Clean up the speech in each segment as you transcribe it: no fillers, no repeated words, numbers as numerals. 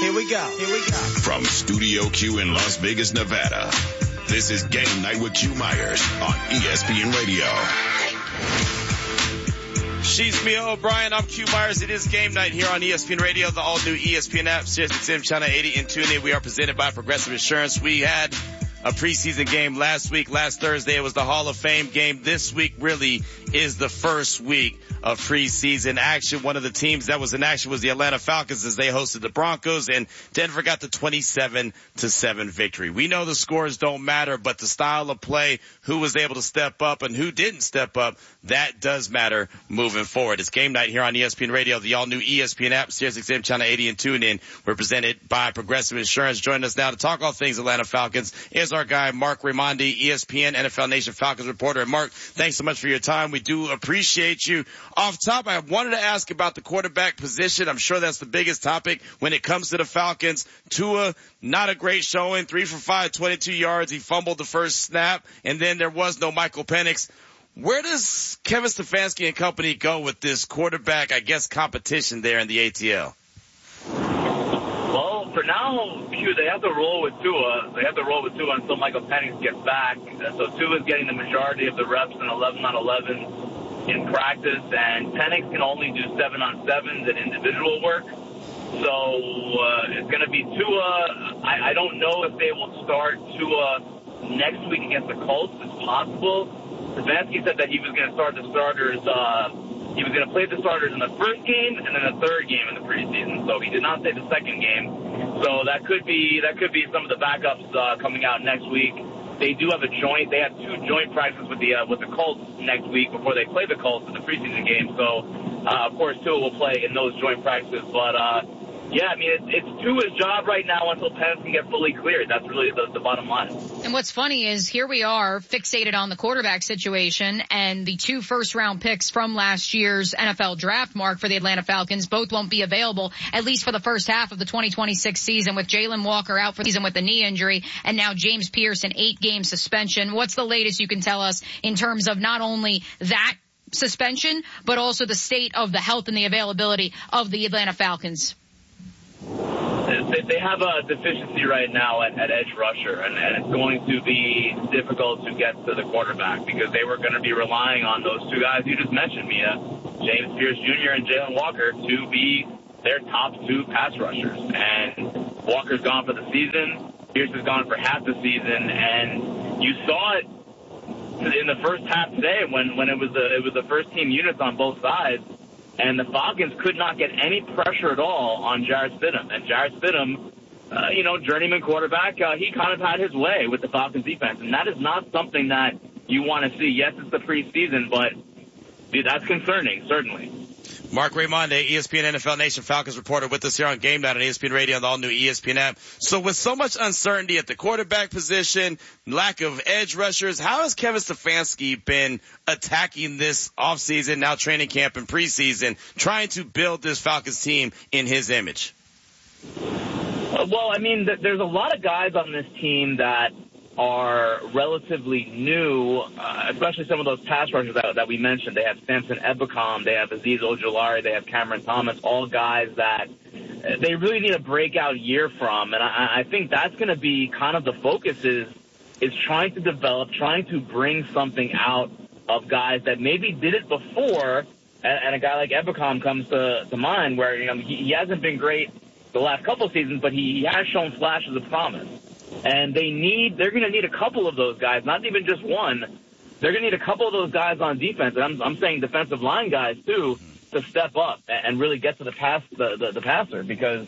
Here we go. From Studio Q in Las Vegas, Nevada, this is Game Night with Q Myers on ESPN Radio. She's Mia O'Brien. I'm Q Myers. It is Game Night here on ESPN Radio, the all-new ESPN app, SiriusXM Channel 80, and tune in. We are presented by Progressive Insurance. We had a preseason game last week. Last Thursday, it was the Hall of Fame game. This week really is the first week of preseason action. One of the teams that was in action was the Atlanta Falcons as they hosted the Broncos, and Denver got the 27-7 victory. We know the scores don't matter, but the style of play, who was able to step up and who didn't step up, that does matter moving forward. It's Game Night here on ESPN Radio, the all-new ESPN app, SiriusXM Channel 80, and tune in. We're presented by Progressive Insurance. Joining us now to talk all things Atlanta Falcons is our guy, Marc Raimondi, ESPN NFL Nation Falcons reporter. And Mark, thanks so much for your time. We do appreciate you. Off top, I wanted to ask about the quarterback position. I'm sure that's the biggest topic when it comes to the Falcons. Tua, not a great showing, 3 for 5, 22 yards. He fumbled the first snap, and then there was no Michael Penix. Where does Kevin Stefanski and company go with this quarterback, I guess, competition there in the ATL? Well, for now, Q, they have to roll with Tua. They have to roll with Tua until Michael Penix gets back. So Tua's getting the majority of the reps in 11-on-11 in practice, and Penix can only do 7-on-7s in individual work. So it's going to be Tua. I don't know if they will start Tua next week against the Colts. It's possible. Stefanski said that he was going to start the starters. He was going to play the starters in the first game and then the third game in the preseason. So he did not say the second game. So that could be some of the backups coming out next week. They do have a joint. They have 2 joint practices with the Colts next week before they play the Colts in the preseason game. So of course Tua will play in those joint practices. But yeah, I mean, it's Tua's job right now until Penix can get fully cleared. That's really the bottom line. And what's funny is here we are fixated on the quarterback situation, and the 2 first-round picks from last year's NFL draft, Mark, for the Atlanta Falcons, both won't be available, at least for the first half of the 2026 season, with Jalen Walker out for the season with a knee injury, and now James Pierce, an 8-game suspension. What's the latest you can tell us in terms of not only that suspension, but also the state of the health and the availability of the Atlanta Falcons? They have a deficiency right now at edge rusher, and it's going to be difficult to get to the quarterback because they were going to be relying on those 2 guys you just mentioned, Mia, James Pierce Jr. and Jalen Walker, to be their top 2 pass rushers. And Walker's gone for the season, Pierce is gone for half the season, and you saw it in the first half today when it was the first team units on both sides. And the Falcons could not get any pressure at all on Jarrett Stidham. And Jarrett Stidham, journeyman quarterback, he kind of had his way with the Falcons defense. And that is not something that you want to see. Yes, it's the preseason, but dude, that's concerning, certainly. Marc Raimondi, ESPN NFL Nation Falcons reporter with us here on Game Night on ESPN Radio and the all-new ESPN app. So with so much uncertainty at the quarterback position, lack of edge rushers, how has Kevin Stefanski been attacking this offseason, now training camp and preseason, trying to build this Falcons team in his image? Well, I mean, there's a lot of guys on this team that are relatively new, especially some of those pass rushers that we mentioned. They have Samson Ebukam, they have Azeez Ojulari, they have Cameron Thomas, all guys that they really need a breakout year from. And I think that's going to be kind of the focus is trying to develop, trying to bring something out of guys that maybe did it before. And a guy like Ebukam comes to mind where, he hasn't been great the last couple of seasons, but he has shown flashes of promise. And they're going to need a couple of those guys, not even just one. They're going to need a couple of those guys on defense, and I'm saying defensive line guys too, to step up and really get to the passer, because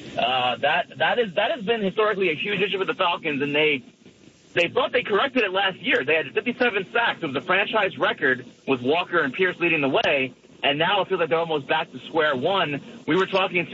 that has been historically a huge issue with the Falcons, and they thought they corrected it last year. They had 57 sacks. It was a franchise record with Walker and Pierce leading the way, and now it feels like they're almost back to square one. We were talking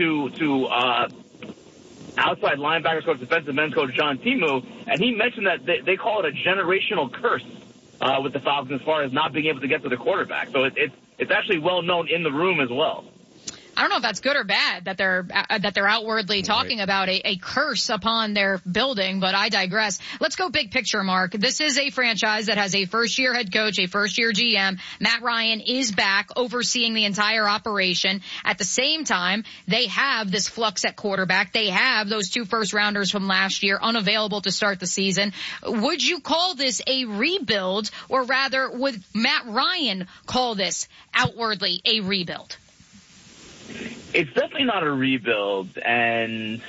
to outside linebackers coach, defensive ends coach John Timu, and he mentioned that they call it a generational curse with the Falcons as far as not being able to get to the quarterback. So it's actually well known in the room as well. I don't know if that's good or bad that they're outwardly talking about a curse upon their building, but I digress. Let's go big picture, Mark. This is a franchise that has a first-year head coach, a first-year GM. Matt Ryan is back overseeing the entire operation. At the same time, they have this flux at quarterback. They have those 2 first-rounders from last year unavailable to start the season. Would you call this a rebuild, or rather, would Matt Ryan call this outwardly a rebuild? It's definitely not a rebuild, and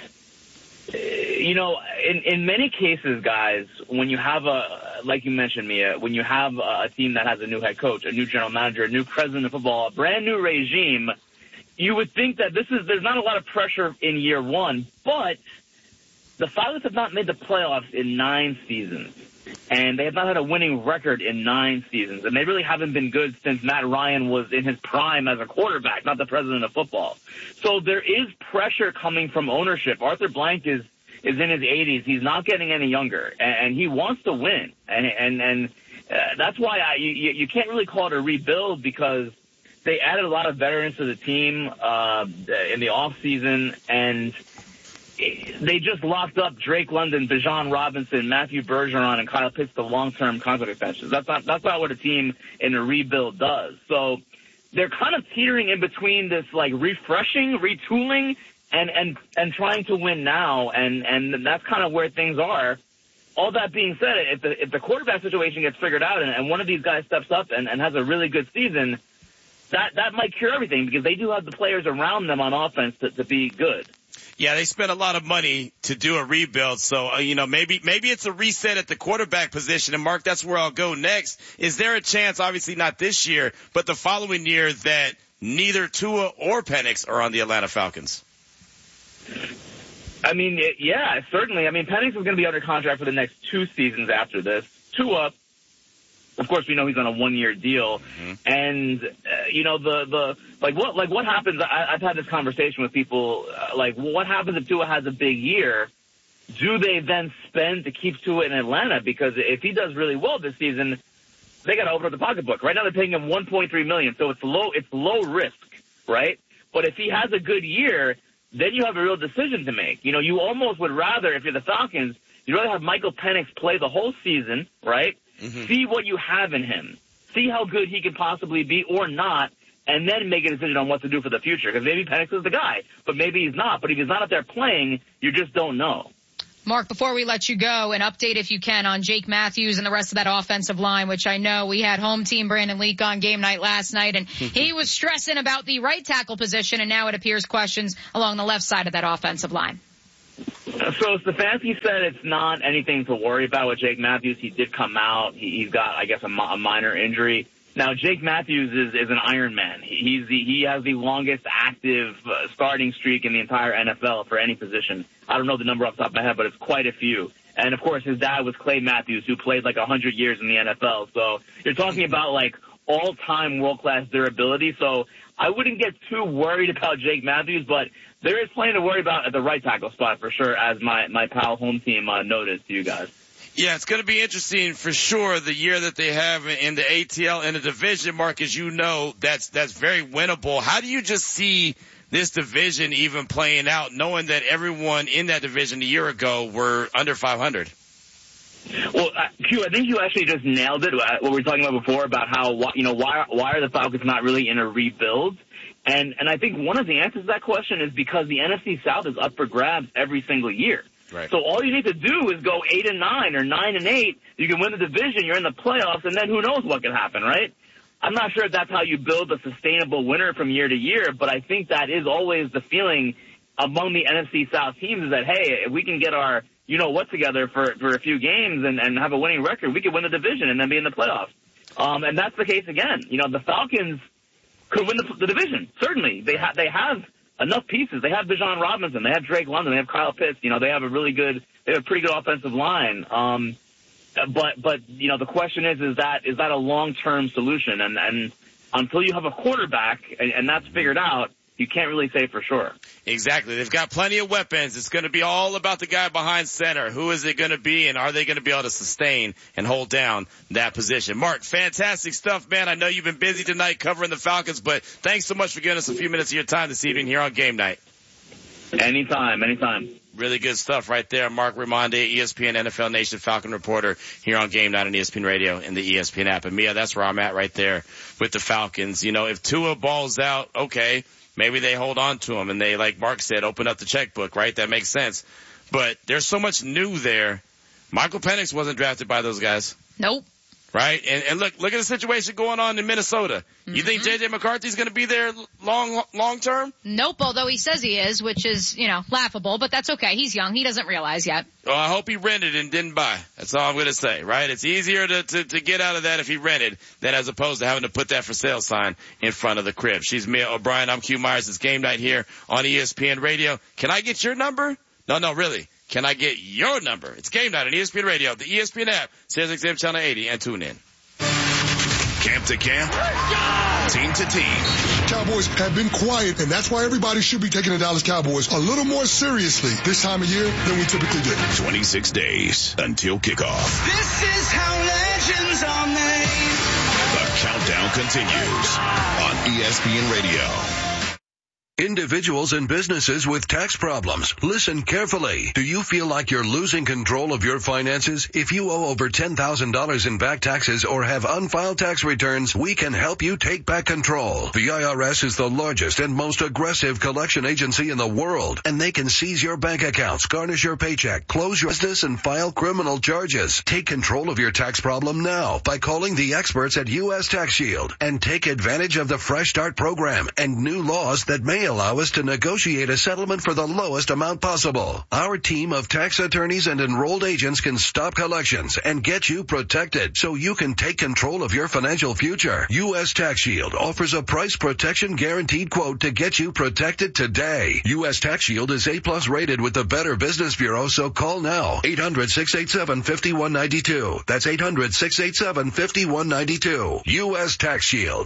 in many cases, guys, when you have like you mentioned, Mia, when you have a team that has a new head coach, a new general manager, a new president of football, a brand new regime, you would think that there's not a lot of pressure in year one, but the Falcons have not made the playoffs in 9 seasons. And they have not had a winning record in 9 seasons. And they really haven't been good since Matt Ryan was in his prime as a quarterback, not the president of football. So there is pressure coming from ownership. Arthur Blank is in his 80s. He's not getting any younger. And he wants to win. And that's why you can't really call it a rebuild, because they added a lot of veterans to the team in the offseason. And they just locked up Drake London, Bijan Robinson, Matthew Bergeron, and Kyle Pitts to long-term contract extensions. That's not what a team in a rebuild does. So they're kind of teetering in between this like refreshing, retooling, and trying to win now, and that's kind of where things are. All that being said, if the quarterback situation gets figured out and one of these guys steps up and has a really good season, that might cure everything, because they do have the players around them on offense to be good. Yeah, they spent a lot of money to do a rebuild. So, maybe it's a reset at the quarterback position. And Mark, that's where I'll go next. Is there a chance, obviously not this year, but the following year, that neither Tua or Penix are on the Atlanta Falcons? I mean, yeah, certainly. I mean, Penix is going to be under contract for the next 2 seasons after this. Tua, of course, we know he's on a 1-year deal. Mm-hmm. And, what happens? I've had this conversation with people, what happens if Tua has a big year? Do they then spend to keep Tua in Atlanta? Because if he does really well this season, they got to open up the pocketbook. Right now they're paying him $1.3 million, so it's low risk, right? But if he has a good year, then you have a real decision to make. You almost would rather, if you're the Falcons, you'd rather have Michael Penix play the whole season, right? Mm-hmm. See what you have in him. See how good he could possibly be or not, and then make a decision on what to do for the future. Because maybe Penix is the guy, but maybe he's not. But if he's not up there playing, you just don't know. Mark, before we let you go, an update, if you can, on Jake Matthews and the rest of that offensive line, which I know we had home team Brandon Leak on game night last night, and he was stressing about the right tackle position, and now it appears questions along the left side of that offensive line. So Stefanski said it's not anything to worry about with Jake Matthews. He did come out. He's got, I guess, a minor injury. Now, Jake Matthews is an Iron Man. He has the longest active starting streak in the entire NFL for any position. I don't know the number off the top of my head, but it's quite a few. And, of course, his dad was Clay Matthews, who played 100 years in the NFL. So you're talking about, all-time world-class durability. So I wouldn't get too worried about Jake Matthews, but there is plenty to worry about at the right tackle spot for sure, as my pal home team noted to you guys. Yeah, it's going to be interesting for sure, the year that they have in the ATL in the division, Mark, as you know, that's very winnable. How do you just see this division even playing out, knowing that everyone in that division a year ago were under 500? Well, Q, I think you actually just nailed it. What we were talking about before about how, why are the Falcons not really in a rebuild? And I think one of the answers to that question is because the NFC South is up for grabs every single year. Right. So all you need to do is go 8-9 or 9-8. You can win the division. You're in the playoffs, and then who knows what can happen, right? I'm not sure if that's how you build a sustainable winner from year to year, but I think that is always the feeling among the NFC South teams, is that, hey, if we can get our what together for a few games and have a winning record, we could win the division and then be in the playoffs. And that's the case again. The Falcons could win the division. Certainly, they have enough pieces. They have Bijan Robinson. They have Drake London. They have Kyle Pitts. They have a pretty good offensive line. But the question is that a long-term solution? And until you have a quarterback and that's figured out, you can't really say for sure. Exactly. They've got plenty of weapons. It's going to be all about the guy behind center. Who is it going to be, and are they going to be able to sustain and hold down that position? Mark, fantastic stuff, man. I know you've been busy tonight covering the Falcons, but thanks so much for giving us a few minutes of your time this evening here on Game Night. Anytime. Really good stuff right there. Mark Raimondi, ESPN NFL Nation Falcon reporter here on Game Night on ESPN Radio and the ESPN app. And Mia, that's where I'm at right there with the Falcons. You know, if Tua balls out, okay, maybe they hold on to him and they, like Mark said, open up the checkbook, right? That makes sense. But there's so much new there. Michael Penix wasn't drafted by those guys. Nope. Right? And look at the situation going on in Minnesota. Mm-hmm. You think J.J. McCarthy's going to be there long term? Nope, although he says he is, which is, laughable, but that's okay. He's young. He doesn't realize yet. Well, I hope he rented and didn't buy. That's all I'm going to say, right? It's easier to get out of that if he rented than as opposed to having to put that for sale sign in front of the crib. She's Mia O'Brien. I'm Q Myers. It's Game Night here on ESPN Radio. Can I get your number? No, really. Can I get your number? It's Game Night on ESPN Radio, the ESPN app, SiriusXM Channel 80, and tune in. Camp to camp, team to team. Cowboys have been quiet, and that's why everybody should be taking the Dallas Cowboys a little more seriously this time of year than we typically do. 26 days until kickoff. This is how legends are made. The countdown continues on ESPN Radio. Individuals and businesses with tax problems, listen carefully. Do you feel like you're losing control of your finances? If you owe over $10,000 in back taxes or have unfiled tax returns, we can help you take back control. The IRS is the largest and most aggressive collection agency in the world, and they can seize your bank accounts, garnish your paycheck, close your business, and file criminal charges. Take control of your tax problem now by calling the experts at U.S. Tax Shield and take advantage of the Fresh Start program and new laws that may allow us to negotiate a settlement for the lowest amount possible. Our team of tax attorneys and enrolled agents can stop collections and get you protected so you can take control of your financial future. U.S. Tax Shield offers a price protection guaranteed quote to get you protected today. U.S. Tax Shield is A+ rated with the Better Business Bureau, so call now. 800-687-5192. That's 800-687-5192. U.S. Tax Shield.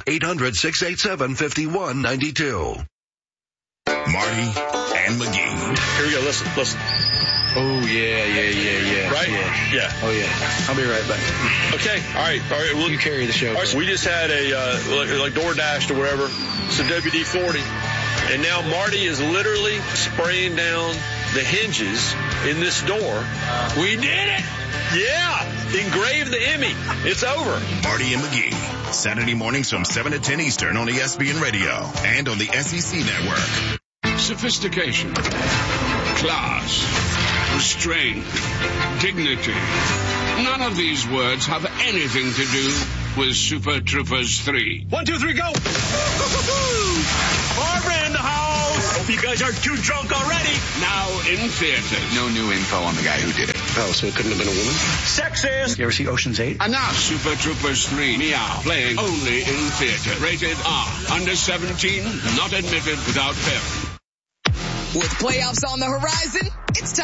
800-687-5192. Marty and McGee. Here we go. Listen. Oh, yeah. Right? Yeah. Oh, yeah. I'll be right back. Okay. All right. Well, you carry the show. All right, so we just had like DoorDash or whatever. It's a WD-40. And now Marty is literally spraying down the hinges in this door. We did it! Yeah! Engrave the Emmy. It's over. Marty and McGee. Saturday mornings from 7 to 10 Eastern on ESPN Radio and on the SEC Network. Sophistication, class, strength, dignity. None of these words have anything to do with Super Troopers 3. 1, 2, 3, go! Barbara in the house! Hope you guys aren't too drunk already. Now in theaters. No new info on the guy who did it. Oh, so it couldn't have been a woman? Sexist! You ever see Ocean's 8? Enough! Super Troopers 3, Meow, playing only in theater. Rated R. Under 17, not admitted without parent. With playoffs on the horizon, it's